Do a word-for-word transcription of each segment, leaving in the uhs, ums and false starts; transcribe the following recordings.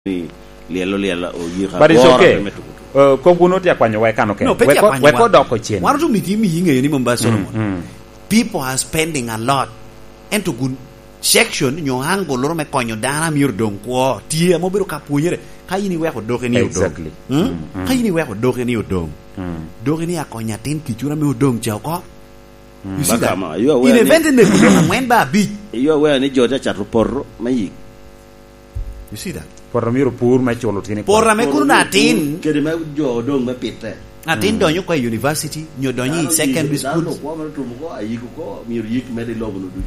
lielo lielo o yira. But it's okay. Uh, ko guno tia kwanyo we kano ke. No, we ko we ko doko chen. Why don't you me yinga ni Mumbai Solomon? People are spending a lot. And to gun section nyo hango loro me konyo dana mir don ko tie mo biro kapunyere kayini we ko doke ni udong. Exactly. Hmm? Kayini we ko doke ni udong. Doke ni akonya tin kichura me udong chao ko. You see that? In event in the when ba big. You aware ni Georgia chatu porro mai. You see that? Porro miro pur me cholo tini. Porra me kuru natin. Kede me jo dong me pite. Atin donyo kwa university, nyo donyi secondary school. Dano kwa mara tumu ko ayiku ko miro yik me de lobo no du.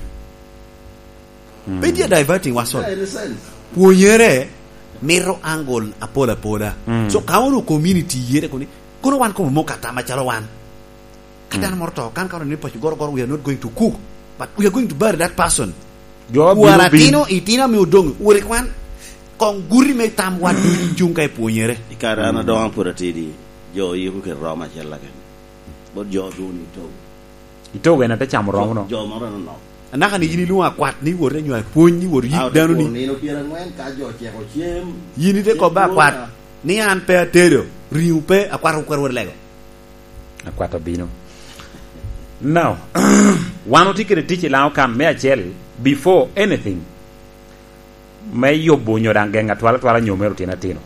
But you're diverting what's all. In a sense. Punyere miro angle apola pola. So kaunu community yere kuni kuno wan ko mo kata machalo wan. Kadang morto kan kalau ni pas gor gor we are not going to cook, but we are going to bury that person. Waratino itina mi udong urikwan kong guri me tam wan jungkai punyere. Ikara na doang puratidi jo yiku ke roma chella kan. Bod jo duni to. Ito we na ta cham rong no. Jo mara no. Anaka ni yini luwa kwat ni wore nywa puny ni wore yik danu ni. Ni no kira ngwen ka jo che ko chem. Yini de ko ba kwat. Ni an pe atero riu pe akwaru kwar lego. Akwata bino. Now, one of the teacher lao kan me achel before anything. Me yobo nyorangenga twala twala nyomero tina tino.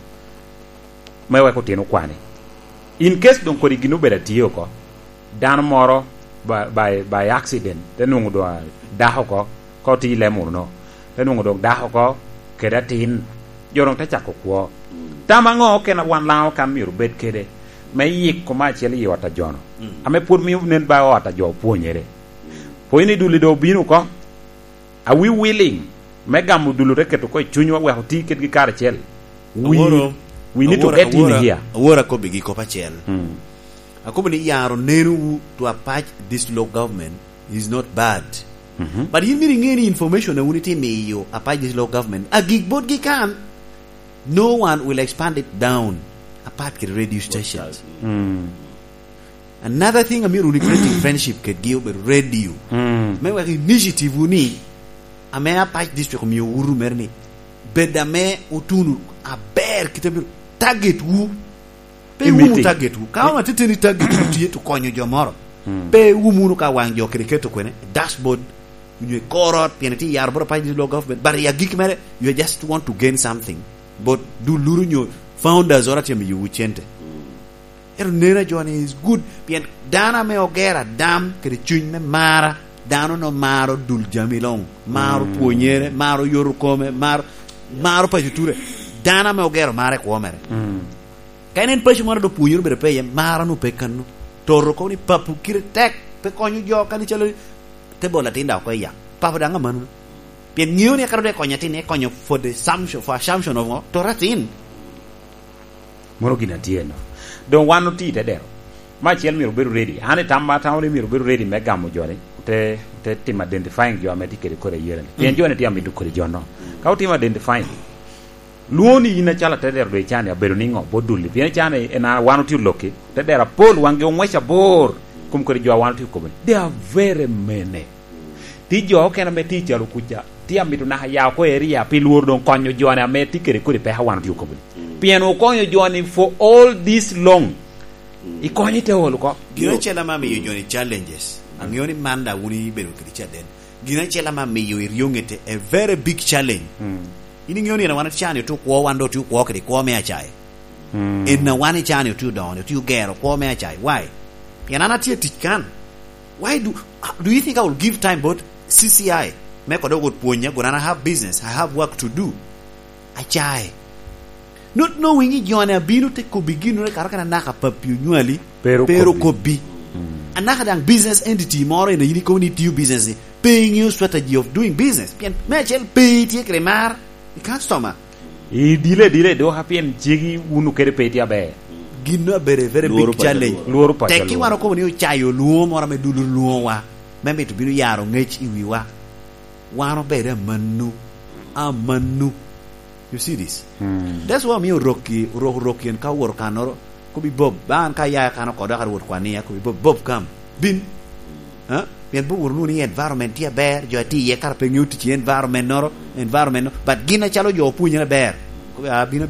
Me weko tino kwani. In case don kori ginu beda tiyo ko, dan moro by by by accident, tenungu do daho ko ko ti lemur no. Tenungu do daho ko keda tin yorong ta chako ko. Tamango kena wan lao kan miru bed kede. Me yik ko ma cheli yota jono. Ame pur mi nen ba wata jo puonyere. Po ini duli do binu ko. Are we willing? Me gamu dulu reketo ko chunyo we hoti ket gi kar chel. We aworo, we need aworo, to get aworo, in here. Awora ko bigi ko pa chel. Hmm. Ako bini yaro nenu to attach this local government is not bad. Mm-hmm. But you need any information na unity me yo attach this local government. A gig board gi kan. No one will expand it down apart from radio stations. Mm. Another thing I'm really creating friendship could give a radio. Mm. Me wa initiative uni ame a patch district mi uru merni. Bedame utunu a bear kita bir target wu. Pe wu target wu. Ka ma teteni target wu tie to konyo jomoro. Pe wu munu ka wangjo kriketo kwene dashboard you korot pianiti yarboro patch this local government. But ya gik mere you just want to gain something. But do luru nyo founders orati mi yu chente. Ero nera Johnny is good. Pian dana me ogera dam kede chuny me mara dano no maro dul jamilong maro mm. puonyere maro yoru come maro maro pajuture dana me ogera mare komere. Mm. Kainen pachu maro do puonyere bere peye mara no pekanu torro ko ni papu kire tek pe konyu jo kan chalo te bola tinda ko ya papu danga manu. Pian ngiu ne karo de konya tin e konyo for the assumption for assumption of to ratin. Moro gina tieno. Don't want to eat there. My child will be ready. Honey Tamba town will be ready, Megamo Johnny. Te team identifying your medical core year. The enjoyment of me to Corrigiano. How team identifying Luoni in a chala teder China, Beruningo, Boduli, Vientiane, and I want to look it. That there are Paul, one go wash a board. Come Corrigia want to come. They are very many. Tijo can a teacher Lukuja. Tiami to Nahayako area, Pilur don't conyo Joanna, me ticket could pay one to come. Piano konyo Johnny for all this long. Ikonyi te holo ko. Gina chela mami yu Johnny challenges. Ang yoni manda wuni beru kricha den. Gina chela mami yu iryongete a very big challenge. Ini yoni na wana chani tu kwa wando tu kwa kiri kwa mea chai. Ina wani chani tu down tu gero kwa mea chai. Why? Pianana tia tikan. Why do do you think I will give time but C C I? Meko dogo punya go na have business. I have work to do. Achai. Not knowing it, you are a binu te ko begin re karakana naka papiu nyali pero ko bi. Anaka dang business entity more in the unique community business paying you strategy of doing business. Pian mechel pay ti kremar. You can't stop. E dile dile do happy and jigi unu kere pay ti abe. Gino very very big challenge. Luoro pa. Teki waro ko ni chayo luo mora me dulu luo wa. Membe to binu yaro ngech iwiwa. Waro bere manu. Amanu. You see this? Hmm. That's why me Rocky, Rocky, Rocky and Cow Canoro could be Bob. Ban Kaya Kano Kodaka would Kwania could be Bob Bob come. Bin. Huh? Yen bu uruni environment tia bear, jo ti ye karpe nyuti environment noro, environment, but gina chalo jo punya bear. ah, bino